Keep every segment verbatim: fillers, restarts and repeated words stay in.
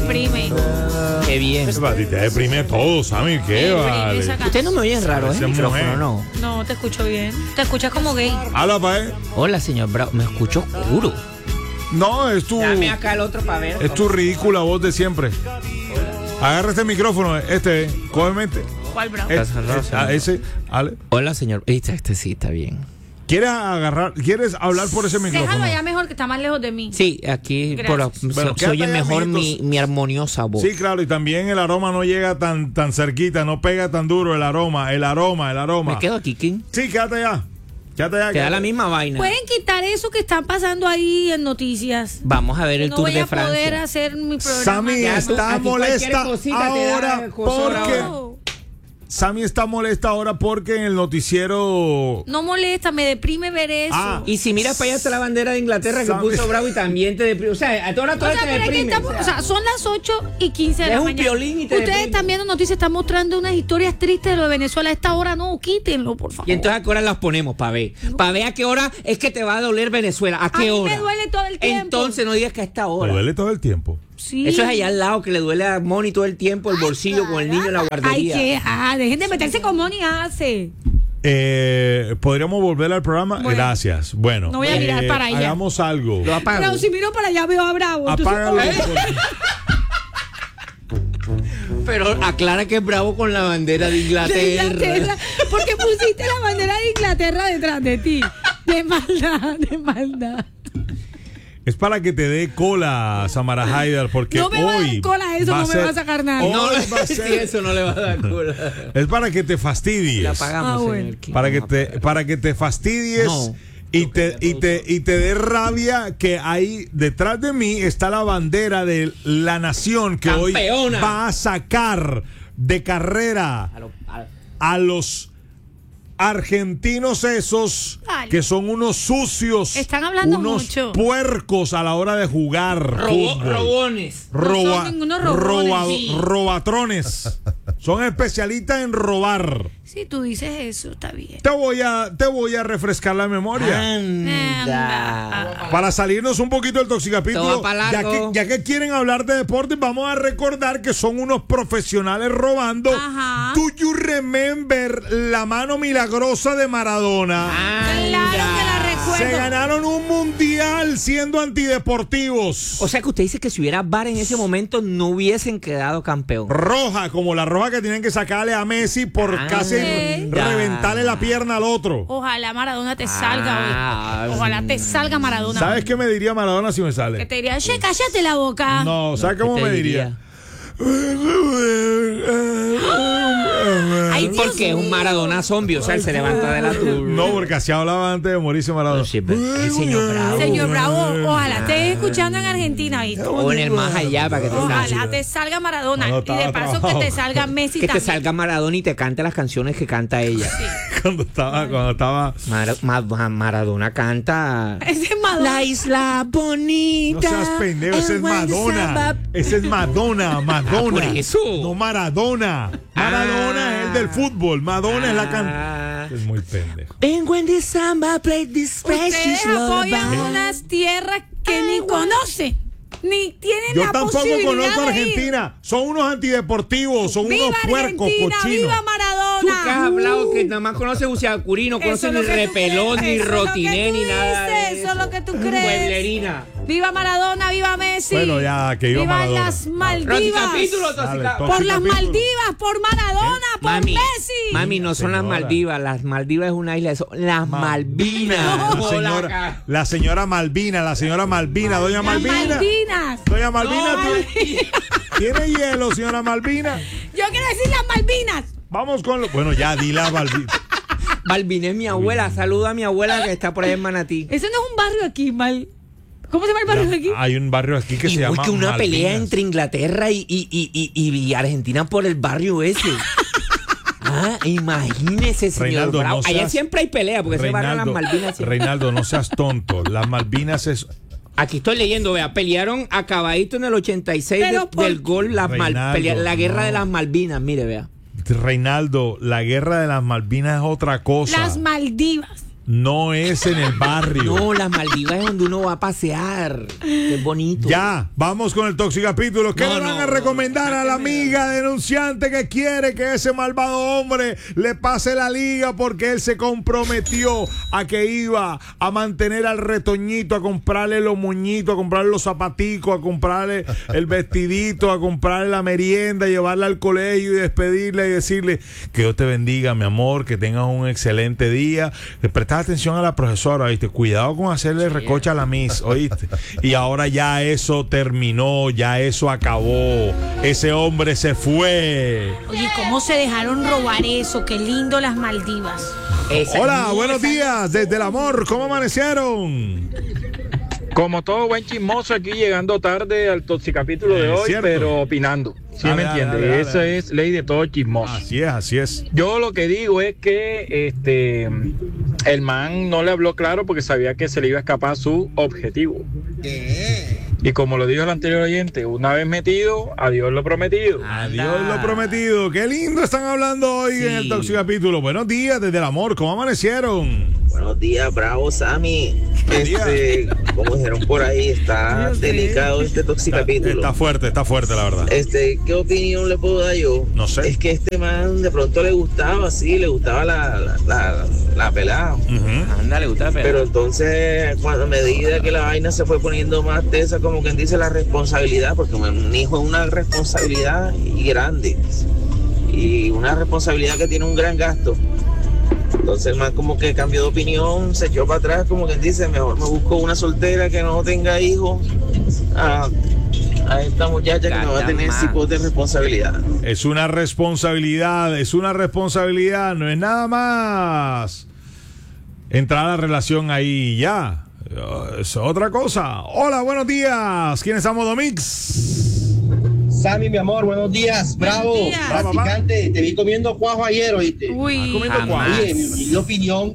deprime. Qué bien. A ti te deprime todo, Sammy. ¿Qué Me deprime vale? esa canción. Usted no me oye raro, ¿eh? Ese El micrófono, mujer. no. No, te escucho bien. Te escuchas como gay. Habla, pa' él. Hola, señor Bravo. Me escucho oscuro. No, es tu, Dame acá el otro para ver. es tu ridícula voz de siempre. Agarra este micrófono, este, cógeme. ¿Cuál bravo? Este, ah, ese, Ale. Hola, señor. Este, este sí está bien. ¿Quieres agarrar, quieres hablar por ese micrófono? Déjalo allá mejor, que está más lejos de mí. Sí, aquí Gracias. por, Bueno, se, se oye quédate allá, mejor mi, amiguitos. mi armoniosa voz. Sí, claro, y también el aroma no llega tan, tan cerquita, no pega tan duro el aroma, el aroma, el aroma. Me quedo aquí, King. Sí, quédate allá. Quédate allá. Queda quédate. la misma vaina. Pueden quitar eso que están pasando ahí en noticias. Vamos a ver el No tour voy de a poder Francia. hacer mi programa. Sammy Ya, tú, está aquí cualquier molesta cosita te da ahora cosor porque ahora. Sammy está molesta ahora porque en el noticiero No molesta, me deprime ver eso. Ah, Y si miras para allá está la bandera de Inglaterra que Sabe- puso Bravo y también te deprime. O sea, a toda la O torre sea, te pero es que deprime. estamos- o sea, son las ocho y quince de Es la un mañana. violín y te Ustedes deprime. están viendo noticias, están mostrando unas historias tristes de lo de Venezuela. A esta hora no, quítenlo, por favor. Y entonces a qué hora las ponemos para ver. Para ver a qué hora es que te va a doler Venezuela. ¿A qué mí hora? me duele todo el tiempo. Entonces no digas que a esta me hora. duele todo el tiempo. Sí. Eso es allá al lado que le duele a Moni todo el tiempo el bolsillo con el niño en la Ay, guardería. que, ah, dejen de meterse con Moni hace. Eh, ¿Podríamos volver al programa? Bueno. Gracias. Bueno, No voy a mirar para allá. hagamos algo. Lo apago. Pero si miro para allá veo a Bravo. entonces, Apágalo. Pero aclara que es Bravo con la bandera de Inglaterra. de Inglaterra, porque pusiste la bandera de Inglaterra detrás de ti. De maldad, de maldad. Es para que te dé cola, Samara Haidar, porque No me va a dar hoy cola, eso va no a me ser- va a sacar nada. hoy No, va a sí, ser- eso no le va a dar culo. es para que te fastidies. La apagamos, Ah, bueno. señor King. Para que Vamos a te, apagar. para que te fastidies No. y te, y te, y te dé rabia que ahí detrás de mí está la bandera de la nación que Campeona. hoy va a sacar de carrera A lo- a- a los argentinos esos Dale. que son unos sucios, Están hablando unos mucho. puercos a la hora de jugar Robo- fútbol. robones. Roba- No son ningunos robones, roba- sí. robatrones. Son especialistas en robar. Si tú dices eso, está bien. Te voy a, te voy a refrescar la memoria. Anda. Para salirnos un poquito del toxicapítulo, Todo pa' ya largo. que, ya que quieren hablar de deporte, vamos a recordar que son unos profesionales robando. Ajá. Do you remember la mano milagrosa de Maradona? Claro que la Se recuerdo. ganaron un mundial siendo antideportivos. O sea que usted dice que si hubiera V A R en ese momento no hubiesen quedado campeón. Roja, como la roja que tienen que sacarle a Messi por Ah. casi Sí. reventarle la pierna al otro. Ojalá Maradona te salga Ah, hoy. Ojalá te salga Maradona. ¿Sabes qué me diría Maradona si me Que sale? te diría, che, cállate la boca. No, ¿sabes cómo ¿Qué te me diría? Ay, ¿Y por Dios qué? Es un mío. Maradona zombie, o sea, él se levanta de la turba. No, porque así hablaba antes de morirse Maradona. Sí, pero el señor Bravo. Señor Bravo, ojalá estés escuchando en Argentina, ¿viste? O en el más allá para que te Ojalá salga. te salga Maradona. No, no, y de estaba paso que trabajado. te salga Messi Que te también. salga Maradona y te cante las canciones que canta ella. Cuando estaba, cuando estaba. Mar- Ma- Ma- Maradona canta. Ese es Madonna. La isla bonita. No seas pendejo, ese es el buen Madonna. samba. Ese es Madonna, Madonna. por eso. No Maradona. Maradona Ah. es el del fútbol. Madonna es la cantante. Ah. Es muy pendejo. And when the samba play this Ustedes precious apoyan lullaby. unas tierras que ni conocen, ni tienen Yo la tampoco posibilidad conozco a de ir. Argentina. Son unos antideportivos, son ¡Viva unos puercos Argentina! cochinos. ¡Viva Tú que has Maradona! hablado que nada más conoces Uciacurino, no Eso conoces es ni lo que tú repelón, crees, ni eso es lo que rotiné, tú ni nada de dices, eso es lo que tú crees. Pueblerina. ¡Viva Maradona! ¡Viva Messi! Bueno, ya, que viva Maradona. las Rocky Maldivas! capítulo, Dale, Tosica. Tosi. ¡Por las capítulo. Maldivas! ¡Por Maradona! ¡Por Mami, Messi! mami, no son las Señora. Maldivas. Las Maldivas es una isla, son las Malvinas. La Hola, señora, acá. la señora Malvina, la señora Malvina, doña ¡Las Malvina. Malvinas! Doña Malvina, No, ¿tiene, ¿tiene hielo, señora Malvina? Yo quiero decir las Malvinas. Vamos con lo. Bueno, ya, di la Malvina. Malvin es mi abuela. Saluda a mi abuela que está por ahí en Manatí. Ese no es un barrio aquí, Mal. ¿Cómo se llama el barrio de aquí? Hay un barrio aquí que se Igual llama que una Malvinas. pelea entre Inglaterra y, y, y, y, y Argentina por el barrio ese. Ah, imagínese, señor Reinaldo, Bravo. no Allá seas- siempre hay pelea porque ese barrio de las Reinaldo, Malvinas. siempre- Reinaldo, no seas tonto. Las Malvinas es. Aquí estoy leyendo, vea, pelearon acabadito en el ochenta y seis Pero de- por- del gol, las Mal- Reinaldo, pelea- la guerra no. de las Malvinas, mire, vea. Reinaldo, la guerra de las Malvinas es otra cosa. Las Maldivas. no es en el barrio. No, las Maldivas es donde uno va a pasear. Es bonito. Ya, vamos con el Toxicapítulo. ¿Qué No, le van no, a recomendar no, a la sáquenme. amiga denunciante que quiere que ese malvado hombre le pase la liga porque él se comprometió a que iba a mantener al retoñito, a comprarle los moñitos, a comprarle los zapaticos, a comprarle el vestidito, a comprarle la merienda, llevarla al colegio y despedirle y decirle que Dios te bendiga, mi amor, que tengas un excelente día. Presta atención a la profesora, ¿oíste? Cuidado con hacerle recocha a la Miss, ¿oíste? Y ahora ya eso terminó, ya eso acabó. Ese hombre se fue. Oye, ¿cómo se dejaron robar eso? Qué lindo las Maldivas. Esa- Hola, no, buenos esa- días, desde el amor, ¿cómo amanecieron? Como todo buen chismoso aquí llegando tarde al toxicapítulo de Es hoy, cierto. pero opinando. ¿Sí Dale, me dale, entiende? dale, dale, Esa dale. es ley de todo chismoso. Así es, así es. Yo lo que digo es que este el man no le habló claro porque sabía que se le iba a escapar su objetivo. Y como lo dijo el anterior oyente, una vez metido, adiós lo prometido. Adiós lo prometido. Qué lindo están hablando hoy Sí. en el Toxicapítulo. Buenos días, desde el amor, ¿cómo amanecieron? Buenos días, bravo Sammy. Buen día. Este, como dijeron por ahí, está Dios delicado este Está, toxicapítulo. está fuerte, está fuerte, la verdad. Este, ¿qué opinión le puedo dar yo? No sé. Es que este man de pronto le gustaba, sí, le gustaba la, la, la, la pelada. Ujú. Anda, le gusta la Pero pelada. entonces, cuando a medida que la vaina se fue poniendo más tesa, como quien dice la responsabilidad, porque un hijo es una responsabilidad y grande. Y una responsabilidad que tiene un gran gasto. Entonces el man como que cambió de opinión, se echó para atrás, como quien dice, mejor me busco una soltera que no tenga hijos a, a esta muchacha que me va a tener Caramba. tipo de responsabilidad. Es una responsabilidad, es una responsabilidad, no es nada más entrar a la relación ahí y ya. Es otra cosa. Hola, buenos días. ¿Quién estamos, Domix? Sammy, mi amor, buenos días. Bravo, días. practicante. Te vi comiendo cuajo ayer, ¿oíste? Uy, comiendo jamás. cuajo. Oye, mi humilde opinión,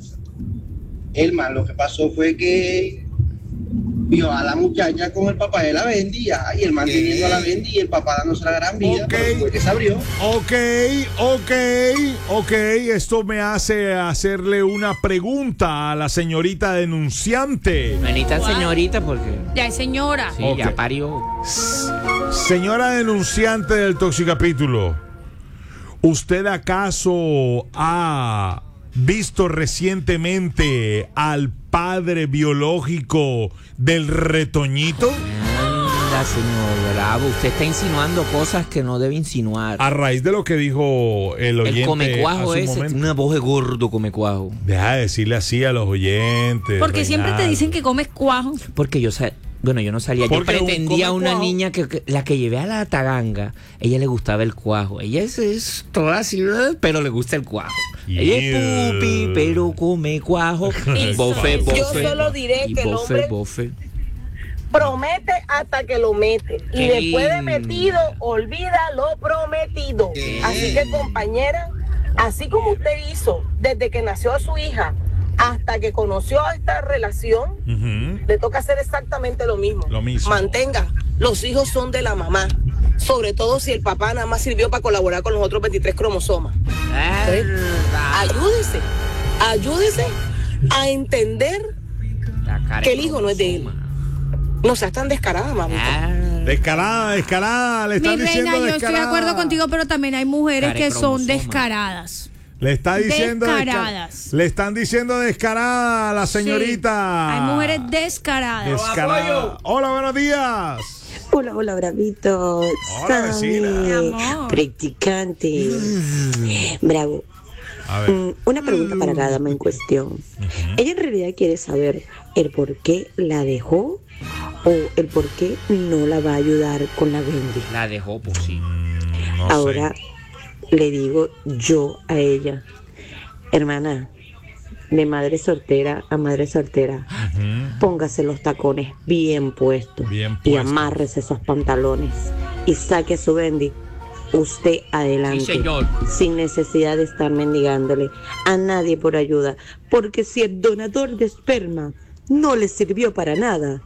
el man lo que pasó fue que vio a la muchacha con el papá de la Bendy, ajá, y el man teniendo a la Bendy y el papá dándose la gran vida, Ok. pero fue que se abrió. Ok, ok, ok. Esto me hace hacerle una pregunta a la señorita denunciante. Manita Wow. señorita, porque ya es señora. sí, Ok. ya parió. Señora denunciante del Toxicapítulo, ¿usted acaso ha visto recientemente al padre biológico del retoñito? Anda, señor Bravo. Usted está insinuando cosas que no debe insinuar. A raíz de lo que dijo el oyente El comecuajo hace un ese, momento. una voz de gordo comecuajo. Deja de decirle así a los oyentes. Porque siempre te Reinaldo. dicen que comes cuajo. Porque yo sa- bueno, yo no salía. Yo Porque un pretendía a una comecuajo- niña que, que- la que llevé a la taganga, ella le gustaba el cuajo. Ella es, es toda así, ¿verdad? Pero le gusta el cuajo. Ella es Yeah. pupi, pero come cuajo. Eso, Bofe, eso. bofe. Yo solo diré y que el bofe, hombre- bofe. Promete hasta que lo mete. Y Qué después de lindo. metido, olvida lo prometido. Así que, compañera, así como usted hizo desde que nació a su hija hasta que conoció esta relación, Ujú. le toca hacer exactamente lo mismo. Lo mismo. Mantenga, los hijos son de la mamá. Sobre todo si el papá nada más sirvió para colaborar con los otros veintitrés cromosomas. Ayúdese, ayúdese a entender que el hijo no es de él. No seas tan descarada, mamita. Ah. Descarada, descarada, le Mi están diciendo reina, yo descarada. estoy de acuerdo contigo, pero también hay mujeres Care que son cromosoma. descaradas. Le está diciendo desca- Descaradas. Le están diciendo descarada a la señorita. Hay mujeres descaradas. Descarada. Hola, buenos días. Hola, hola, bravitos. Hola, Sammy, vecina. Mi amor. practicante. Bravo. A ver. Mm, Una pregunta para la dama en cuestión. Ella en realidad quiere saber el por qué la dejó o el por qué no la va a ayudar con la Bendy. La dejó, pues sí. Mm, no Ahora sé. le digo yo a ella, hermana, de madre soltera a madre soltera, Ujú. póngase los tacones bien puestos, Bien y puestos. amárrese esos pantalones y saque su Bendy usted adelante, Sí, señor. sin necesidad de estar mendigándole a nadie por ayuda, porque si el donador de esperma no le sirvió para nada,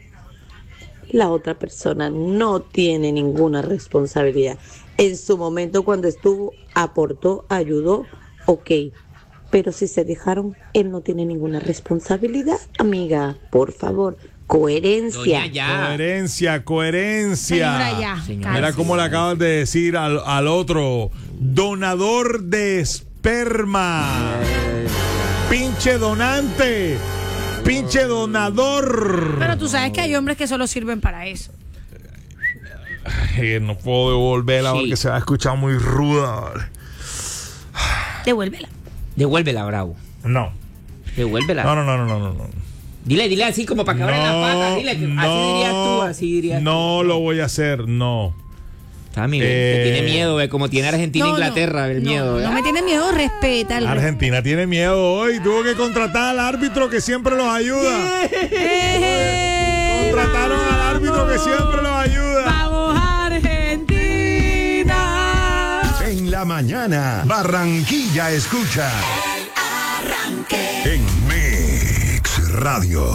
la otra persona no tiene ninguna responsabilidad. En su momento cuando estuvo, aportó, ayudó, ok, Pero si se dejaron, él no tiene ninguna responsabilidad, amiga. Por favor, coherencia. Doña, ya. Coherencia, coherencia. Señora, ya. Señora, Mira Cálmese. cómo le acabas de decir al, al otro. Donador de esperma. Pinche donante. Pinche donador. Pero tú sabes que hay hombres que solo sirven para eso. Ay, no puedo devolverla Sí. porque se va a escuchar muy ruda. Devuélvela. Devuélvela, Bravo. No. Devuélvela. No, no, no, no, no, no. Dile, dile así como para que abra la pata. Dile que así dirías tú, así dirías No tú. lo voy a hacer, no. Está mi Eh, que tiene miedo, ve, como tiene Argentina e No, no, Inglaterra, el no, miedo. No ¿eh? me tiene miedo, respeta el Argentina tiene miedo hoy. Tuvo que contratar al árbitro que siempre los ayuda. ¡Eh! Contrataron al árbitro que siempre los ayuda. ¡Vamos, Argentina! En la mañana, Barranquilla escucha. En Mix Radio.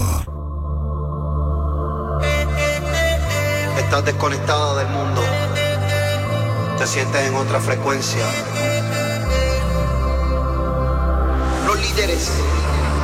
Estás desconectada del mundo. Te sientes en otra frecuencia. Los líderes